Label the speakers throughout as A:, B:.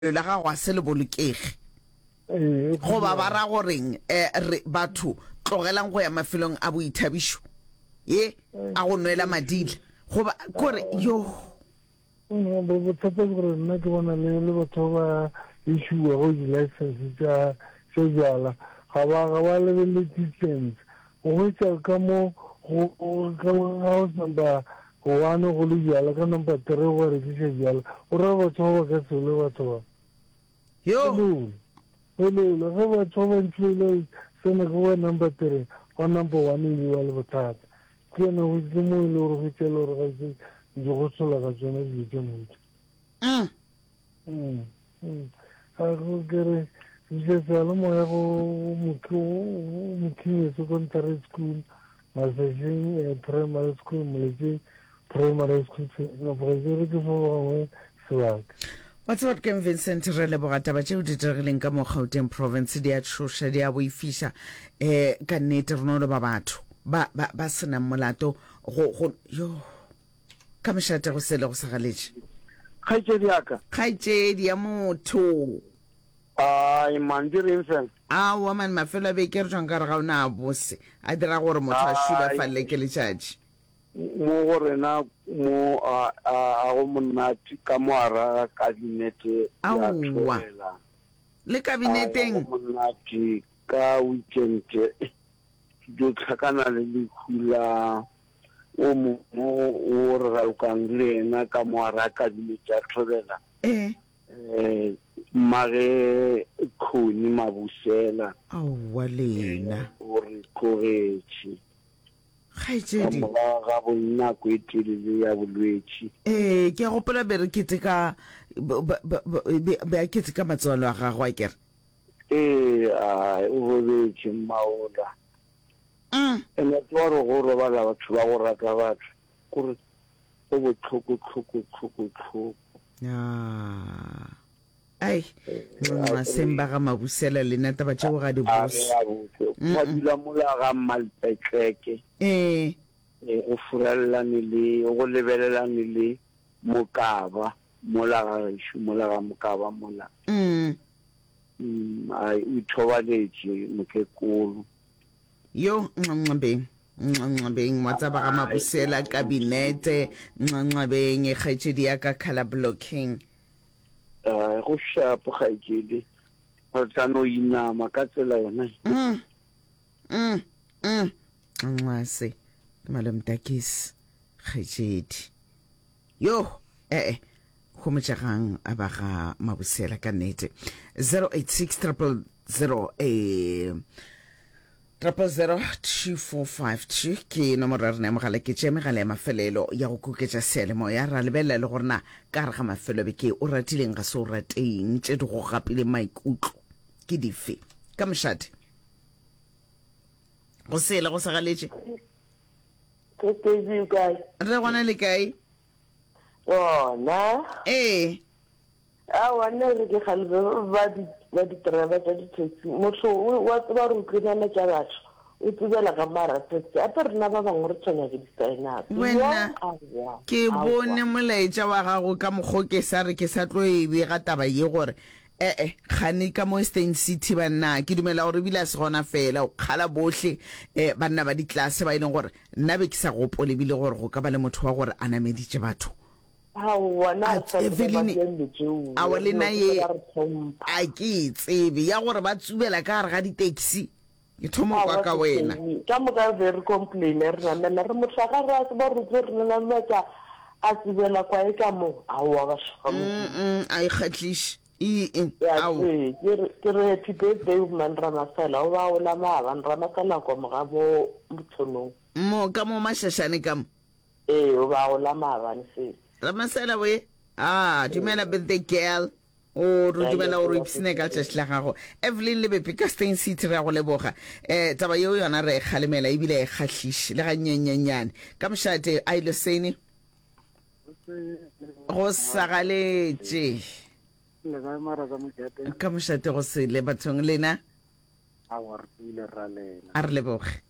A: la gago a se le bolokege go ba ra goreng batho tlogelang go ya mafelong a boithabišo a go nwela madila go ba kore yo
B: bothata gore nna ke bona le batho ba issuea go di-license tsa jala ga ba lebelele distance go hwetša ka mo house number one go le jala ka number 3 go rekisa jala o ra batho ba ka sele batho ba hello ge batho ba ntšhile sena ke wa number 3 wa number 1 e wa le bothata ke yena go itse mo e le gore go itse le gore ga se di go tshola ka tsona dilo tse motho a go kere dišetša le moya go mokhime secondary school masešeng primary school moletse primary school napogesere ke fo bangwe sebaka
A: what's what Ken Vincent re le bogataba tšeo di diregileng ka mo Gauteng province di a tšhoša di a boifiša ka nnete rona ba batho ba senang molato go yo ka mešate go sele go sagaletše kgaetšedi ya motho
C: ai mandireng fela
A: awa man mafelo a beke re tswang ka re ga o ne a bose a dira gore motho a šula falele ke letšatši
C: mo gore na mo a go monate ka moara kabinete ya tloela
A: le kabineteng
C: monate ka weekend do tlhakana le lekhula o mo o re galokang le ena ka moara kabinete ya tloela mare khoni mabusela
A: awa lena
C: o re kogetše
A: kgaetšedi
C: ga bonna ko etelele ya bolwetši
A: ke a gopola be a ketse ka matswalo a gago a kere
C: o robetše mmaola ene ke wa re go robala batho ba go rata batho kore go botlhoko
A: ai ngaseng ba ga mabusela le nata ba tšeo ga di bose
C: ba dula mola ga malpetleke o furallane le go lebelelane le mokaba mola ga gešo mola ga mokaba mola ai o ithobaletše mokekolo
A: yo nxanxabeng wa tsaba ga mabusela kabinete nxanxabeng kgaetšedi ya ka color blocking
C: go shapo kgaetšedi go tla no inama ka tsela yona
A: nxase ke malemtakisi kgaetšedi yo go motšagang a ba ga mabusela ka nnete 086 000 0002452 ke nomoro ya rena ya mogala ke tšea megala ya mafelelo ya go kuketša sealemoya ra lebelela le gorena ka gare ga mafelo beke o ratileng ga se o rateng tše di go gapile maikutlo ke dife ka mošate go sele go sagaletše re gona le kae
D: ona wana re ke galebe ba ditereba tša ditaxi motho wa tseba re utlwenana tša batho o tsebela ka maratsetse ape rena ba bangwe re tshwanya ke disaenate
A: wena ke bone molaetša wa gago ka mokgwa ke sa re ke sa tlo e bega taba ye gore gane ka mo Eastern City banna ke dumela gore bila se gona fela o kgala bohle banna ba ditlase ba ileng gore nna be ke sa gopole bile gore go ka ba le motho wa gore a nameditše batho awalena ye a ke tsebe ya gore ba tsubela ka gare ga di-taxi ke thomo kwa ka wena
D: ka moka very complain re namela re motho ga re a se ba rutse re nna metsa a tsubela kwa e ka mo awa ba shaka
A: a ikgatliše
D: ke re happy birthday man Ramasela o ba ola maabane Ramasela kwa moga bo motshonong
A: ka mo mašašane ka mo
D: o ba ola maabane se
A: Ramasela we dumela birthday girl o re dumela o re ipsene ka tšatši la gago Evelyn Lebepe ka Stein City re a go leboga taba yeo yona re e kgalemela ebile e kgahlise le ga nyenyenyane ka mošate a ile sene go sagaletše ka mošate go sele bathong lena a re leboge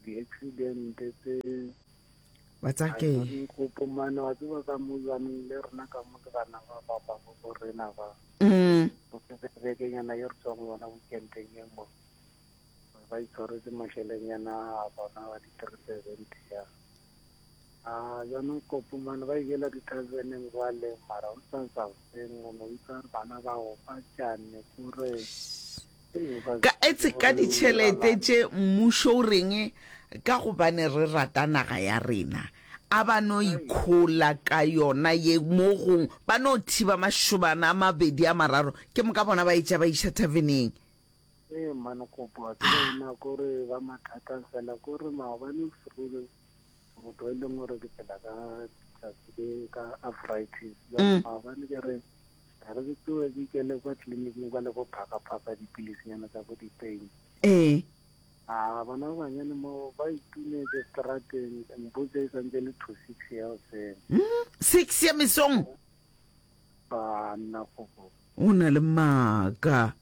C: di-accident tse
A: batsake
C: kopo mane wa tseba ka mo jwanong le rena ka mo ke bana ba go rena ba bekenyana yo re tswa go yona weekendeng e mo ba itshwaretse mašhelenyana a bona wa di-370 ya jaanong kopo mane ba ikela di-thousandeng ba le mara o sa ono itsa bana ba go ba tšane kore
A: ka etse ka ditšhelete tše mmušo o reng ka gobane re rata naga ya rena a ba no ikhola ka yona ye mo gong ba no thiba mašobana a mabedi a mararo ke mo ka bona ba itša ba iša taveneng
C: mane kopo a tsena kore ba mathata fela kore maobane frule motho e leng gore ke phela ka arthritis maobane ke re re ke tsoe ke ikele kwa tleliniking kwa le go phaka-phaka dipilisinyana tsa bo dipain bona ba banyane mo ba itumetse strateng mpotse e santse le 2-6 ya fela
A: 6 ya mesong
C: bana kopo
A: o na le maaka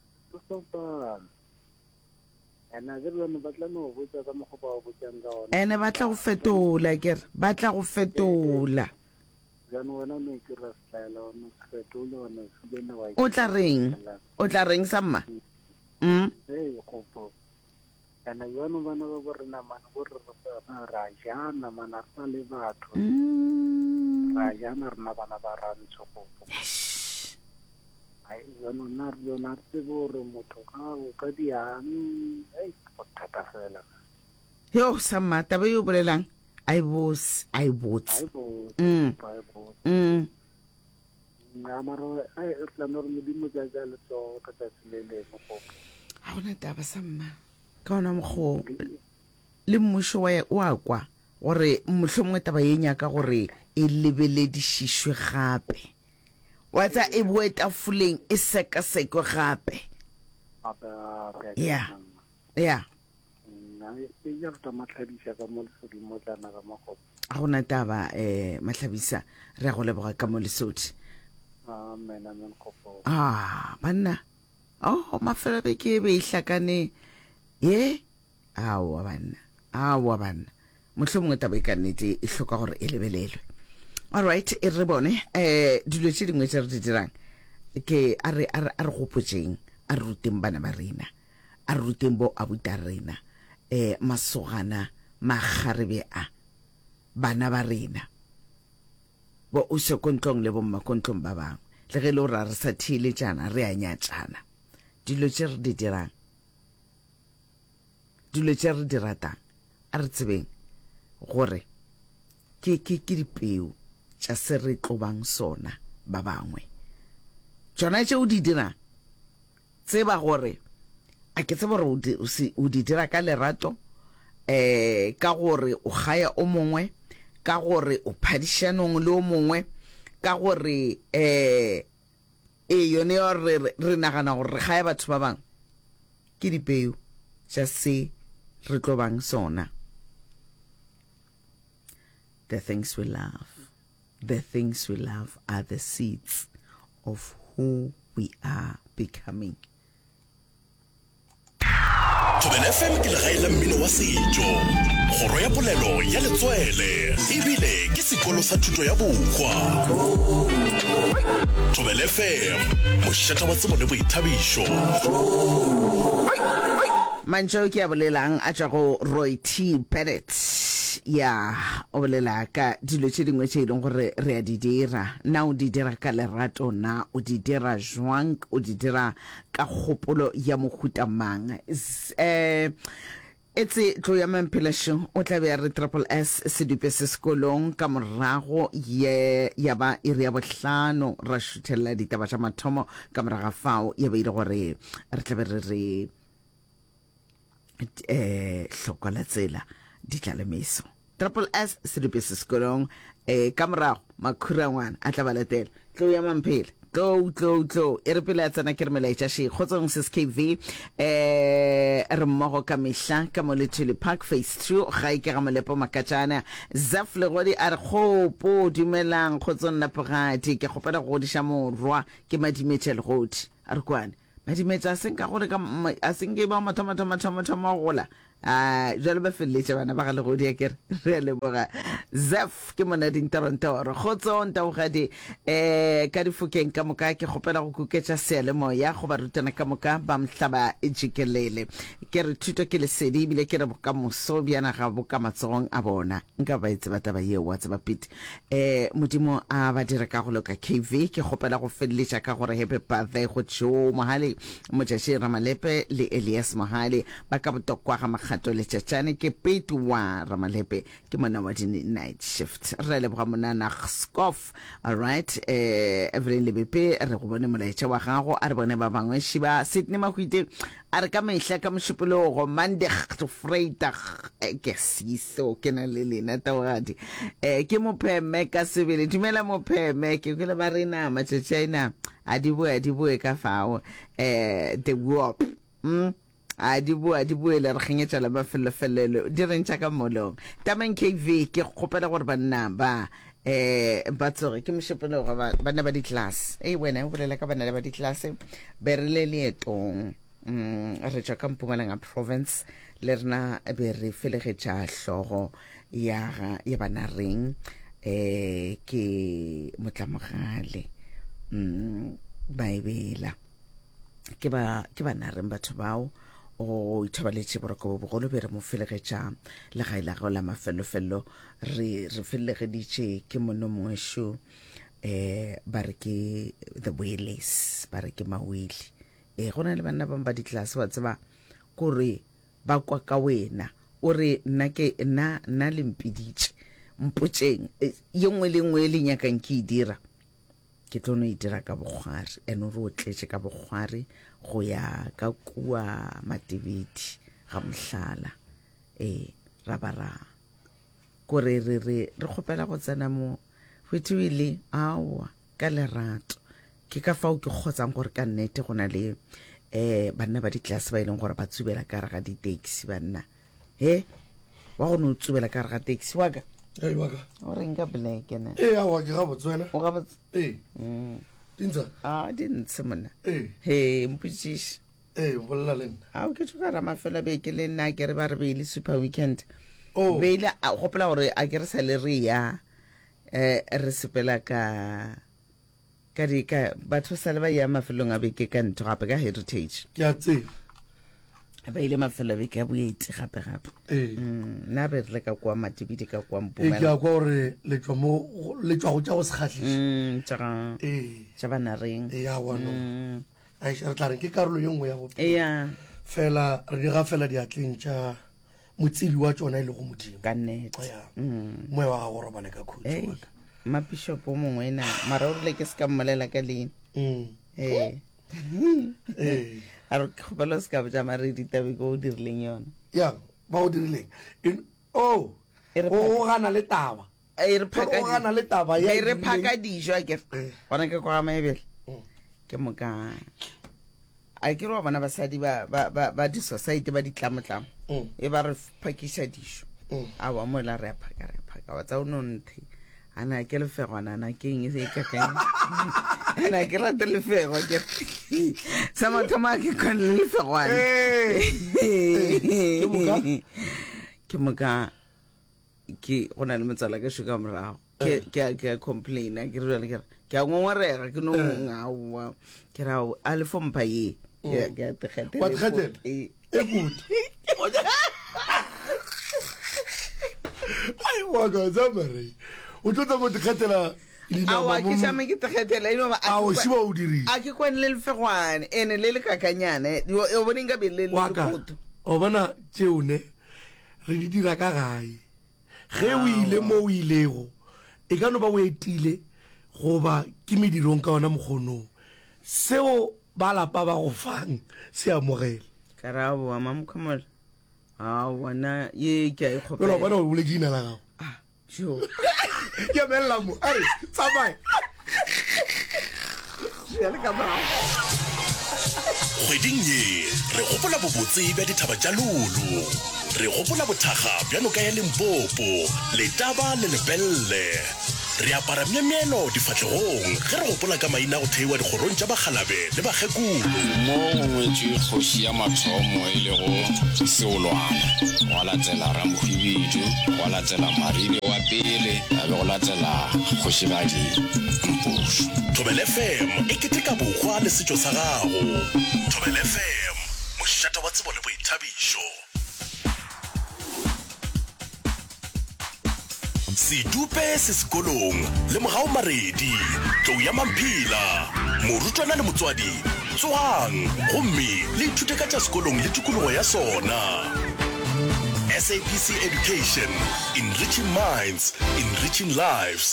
C: ena ke bone ba tla no botsa ka mogopa wa botsang ka ona
A: ene ba tla go fetola kere ba tla go fetola
C: jaanong wena o ne ke ra style ona fetole ona subena wa
A: o tla reng sa mma
C: kopo ena jaanong bana ba bo rena mane bo ra jana mana re sa le batho ra jana rena bana ba rantsho kopo jaanong nna re yona re tsebe gore motho ka diang go thata fela
A: yo sa mma taba e o bolelang I botse
C: maro re tla re modimo tsa le tso ka tsatsi le le mo go
A: ha ona taba sa mma ka ona mogo le mmušo wa kwa gore mohlomongwe taba ye nyaka gore e lebeledišišwe gape wa tsa e boe tafoleng e sekasekwe gape ya ga gona taba Matlhabisa re a go leboga ka mo lesodi banna mafelo beke be e hlakane awa banna mohlomongwe taba e ka nnete e hloka gore e lebelelwe alright e re bone dilo tše dingwe tše re di dirang ke a re gopotseng a re ruteng bana ba rena a re ruteng bo abuta rena masogana magarebe a bana ba rena bo o se kontlong le bo mmakontlong ba bangwe le ge le ora re sa thiele tšana re a nyatšana dilo tše re di dirang dilo tše re di ratang a re tsebeng gore ke dipeo tša se re tlobang sona ba bangwe tšona tše o di dirang tseba gore a ke tseba gore o di dira ka lerato ka gore o gaya o mongwe ka gore o phadišanong le o mongwe ka gore yone ya re nagana gore re gaya batho ba bangwe ke dipeo tša se re tlobang sona. The things we love are the seeds of who we are becoming.
E: Thobela FM ke legae la mmino wa setšo, kgoro ya polelo ya letswele ebile ke sekolo sa thuto ya bokgwa. Thobela FM mošata wa tsebo le boithabišo.
A: Mancho ke a bolelang a tšwa go Roy T. Bennett ya o bolela ka dilo tše dingwe tše e leng gore re a di dira na o di dira ka lerato na o di dira jwang o di dira ka kgopolo ya mohuta mang etse tlo ya mamphelešo o tla be re triple S sedupe se sekolong ka morago ya ba iri ya bohlano ra šuthelela ditaba tša mathomo ka moraga fao ya beile gore re tla be re hlokola tsela di tlalemeso triple S sedupe se sekolong ka morago makhura ngwana a tla ba latela tlo ya mamphele tlo e re pele ya tsena ke re melaetša she kgotsong SKV re mmogo ka mehla ka mo Letuli Park phase 2 ga e ke ga molepo makatšana Zaf Legodi a re kgopo dumelang kgotsong napogadi ke kgopela go godiša morwa ke madimetše legodi a re kwane madimetša a senka gore a senke ba mathomathomathomathomo gola jalo ba felletše bana ba ga legodi ya kere re leboga Zef ke mona dintaronta wa re khotso ntagadi ka difokeng ka moka ke gopela go kuketša sealemoya go ba rutana ka moka ba mhlaba ejikelele ke re thuto ke lesedi bile ke re bokamoso bjana ga bokamatsogong a bona nka ba itse ba taba yeo wa tseba pete modimo a ba dira ka go loka KV ke gopela go felletša ka gore happy birthday go Joe Mohale Mojashi Ramalepe le Elias Mohale ba ka botokwa ga makgato le tšatšane ke Pete wa Ramalepe ke mona wa di night shift re leboga monana Skof. All right Evelyn Lebepe re go bone molaetša wa gago a re bone ba bangwe shiba Sydney Makwite a re ka mehla ka mošupologo Monday to Friday ke siso ke na le lena tawadi ke mopheme ka sebele dumela mopheme ke kwela ba rena matšatšaina a di bue ka fao the wop a di bue le re kgenyetša la mafelelo di rentša ka molong Taman KV ke kgopela gore banna ba tsoge ke mošupologo bana ba di-class wena o bolela ka bana ba di-class be re le leetong re tšwa ka Mpumalanga province le rena be re felegetša hlogo ya bana reng ke Motlamogale baebela ke bana reng batho bao o ithobaletše boroko bo bogolo be re mo felegetša legae la gago la mafelofelo re felegeditše ke mono mongwešo ba re ke the Wheelies ba re ke mawili go na le banna bang ba ditlase wa tseba kore ba kwa ka wena o re nna lempiditše mpotšeng ye nngwe le nngwe le nyakang ke e dira ke tlono e dira ka bogwari ene o re o tletše ka bogwari go ya ka kua Matebedi ga Mohlala ra ba ra kore re kgopela go tsena mo wetwile awa ka lerato ke ka fao ke kgotsang gore ka nnete go na le banna ba ditlase ba ileng gore ba tsubela ka ga di-taxi banna wa go no tsubela ka ga taxi wa ka o re nka black na
F: awa ke ga botswela
A: o ga botse
F: dintsa
A: dintshe mona mpotšiše
F: bolela le nna
A: o ke tšhoka ra mafela beke le nna ke re ba re beile super weekend beile a gopola gore a ke re sa le re ya re sepela ka batho sa le ba ya mafelong a beke ka ntho gape ka Heritage
F: ke a tseba
A: ba ile mafelo a beke a boeti gape nna be re le ka kwa Matebedi ka kwa Mpumalanga
F: ke a kwa gore le tšwa go tša go se kgatlhiše
A: tša bana reng
F: re tla re ke karolo ye nngwe ya bophelo fela re diga fela diatleng tša motsebi wa tšona e le go modimo
A: ka nnete
F: moe wa gago robane ka khutso
A: mabishop o mongwe na mara o rile ke se ka mmolela ka leina a re kgopelo se ka botša mare ditabe ko o dirileng yona
F: ya ba o dirileng o gana le taba
A: re phaka dijo a kere gona ke kwa ga maebele ke moka a ke re wa bona basadi ba di-society ba ditlamotlamo e ba re phakiša dijo a wa moela re a phaka wa tsa o nonthe ana ke lefegwana na ke eng e kakang ana ke rate lefego ke sa motho ma ke kon lefegwana ke moka ke go na le motsala ke shuka morago ke complain ke re ke a ngongorega ke no ngawa ke ra a le fompa ye ke
F: tegete e good ai wa ga zamare o tlotla mo dikgetela
A: awa ke shame ke tegetela ino
F: a o shiba o diri
A: a ke kwen le lefegwane ene le le kakanyane o bone nka be le
F: lekgoto o bona tšeone re di dira ka gae ge o ile mo o ilego e ka no ba o etile goba ke medirong ka ona mokgonong seo ba lapa ba go fang se amogele
A: karabo wa mamkhomola wana ye ke a ikgopela
F: bona o bule ke ina la gago
A: jo
F: ke mella mo a re tsamaya
E: kgweding ye re gopola bobotse bja dithaba tša lolo re gopola bothaga bjano ka ya Limpopo Letaba le Lebelle re apara memieno difatlegong ge re gopola ka maina go theiwa dikgorong tša bagalabe le bagekolo
G: mo ngwetše kgoši ya mathomo e le go Seolwana go latela Ramohwibidu go latela Marine wa pele a be go latela Kgošigadi Mpušu.
E: Thobela FM e keteka bokgwa le setšo sa gago. Thobela FM mošata wa tsebo le boithabišo. Sedupe se sekolong le Mogao Maredi tlou ya Mampila morutwana le motswadi tswang gomme le ithute ka tša sekolong le tikologo ya sona. SABC Education, enriching minds, enriching lives.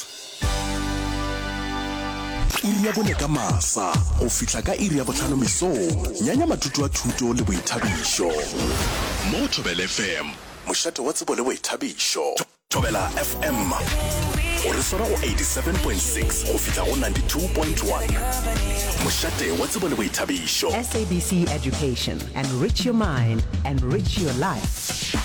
E: Iri ya bone ka masa go fihla ka iri ya botlhano mesong nyanya matutu a thuto le boithabišo mo Thobela FM mošate wa tsebo le boithabišo. Thobela FM o re swara go 87.6 go fihla go 92.1 mošate wa tsebo le boithabišo.
H: SABC Education, enrich your mind, enrich your life.